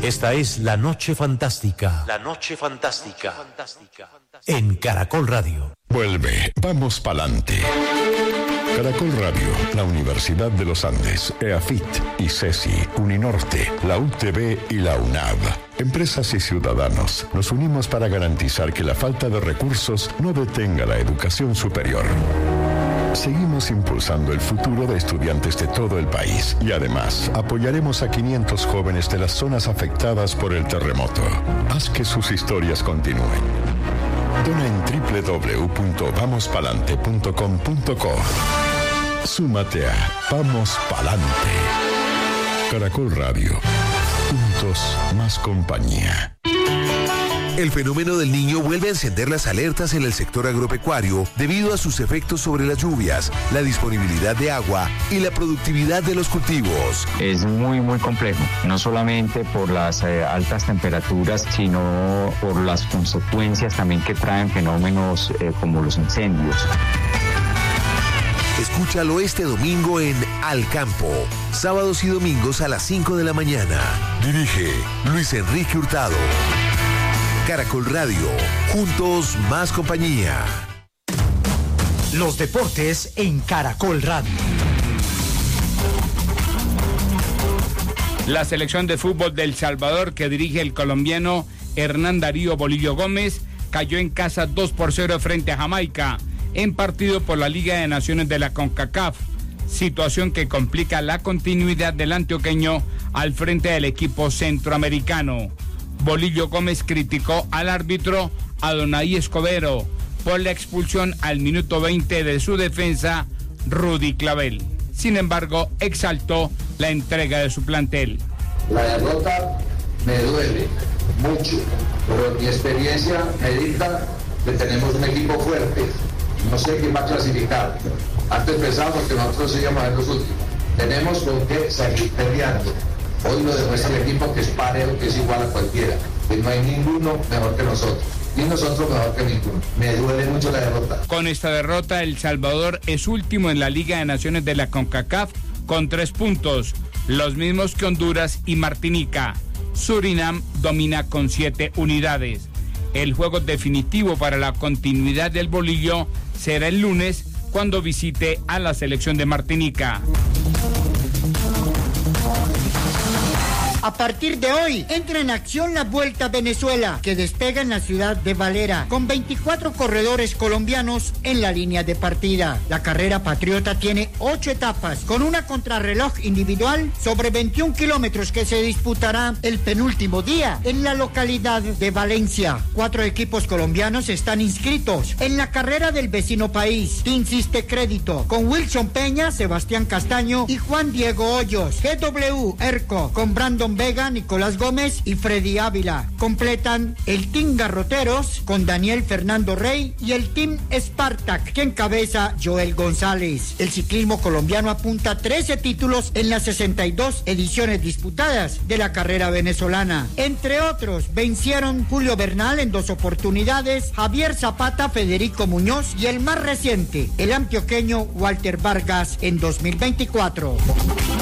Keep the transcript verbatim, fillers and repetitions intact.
Esta es La Noche Fantástica. La Noche Fantástica. En Caracol Radio. Vuelve, vamos pa'lante. Caracol Radio, la Universidad de los Andes, EAFIT, ICESI, Uninorte, la U T V y la UNAV. Empresas y ciudadanos, nos unimos para garantizar que la falta de recursos no detenga la educación superior. Seguimos impulsando el futuro de estudiantes de todo el país y además apoyaremos a quinientos jóvenes de las zonas afectadas por el terremoto. Haz que sus historias continúen. Dona en doble u doble u doble u punto vamos palante punto com punto co. Súmate a Vamos Palante. Caracol Radio. Juntos, más compañía. El fenómeno del Niño vuelve a encender las alertas en el sector agropecuario debido a sus efectos sobre las lluvias, la disponibilidad de agua y la productividad de los cultivos. Es muy, muy complejo, no solamente por las eh, altas temperaturas, sino por las consecuencias también que traen fenómenos eh, como los incendios. Escúchalo este domingo en Al Campo, sábados y domingos a las cinco de la mañana. Dirige Luis Enrique Hurtado. Caracol Radio, juntos más compañía. Los deportes en Caracol Radio. La selección de fútbol de El Salvador, que dirige el colombiano Hernán Darío Bolillo Gómez, cayó en casa dos por cero frente a Jamaica, en partido por la Liga de Naciones de la CONCACAF, situación que complica la continuidad del antioqueño al frente del equipo centroamericano. Bolillo Gómez criticó al árbitro Adonai Escobedo por la expulsión al minuto veinte de su defensa, Rudy Clavel. Sin embargo, exaltó la entrega de su plantel. La derrota me duele mucho, pero mi experiencia me dicta que tenemos un equipo fuerte. No sé quién va a clasificar. Antes pensábamos que nosotros íbamos a ser los últimos. Tenemos con qué seguir peleando. Hoy lo demuestra el equipo, que es parejo, que es igual a cualquiera, que no hay ninguno mejor que nosotros, y nosotros mejor que ninguno. Me duele mucho la derrota. Con esta derrota, El Salvador es último en la Liga de Naciones de la CONCACAF con tres puntos, los mismos que Honduras y Martinica. Surinam domina con siete unidades. El juego definitivo para la continuidad del Bolillo será el lunes, cuando visite a la selección de Martinica. A partir de hoy, entra en acción la Vuelta a Venezuela, que despega en la ciudad de Valera, con veinticuatro corredores colombianos en la línea de partida. La carrera patriota tiene ocho etapas, con una contrarreloj individual sobre veintiún kilómetros que se disputará el penúltimo día en la localidad de Valencia. Cuatro equipos colombianos están inscritos en la carrera del vecino país. Insiste Crédito, con Wilson Peña, Sebastián Castaño y Juan Diego Hoyos. G W Erco, con Brandon Vega, Nicolás Gómez y Freddy Ávila. Completan el Team Garroteros con Daniel Fernando Rey y el Team Spartak, que encabeza Joel González. El ciclismo colombiano apunta a trece títulos en las sesenta y dos ediciones disputadas de la carrera venezolana. Entre otros, vencieron Julio Bernal en dos oportunidades, Javier Zapata, Federico Muñoz y el más reciente, el antioqueño Walter Vargas en dos mil veinticuatro.